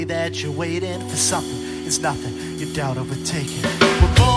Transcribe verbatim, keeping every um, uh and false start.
that you're waiting for something. It's nothing, you doubt overtaken. We're born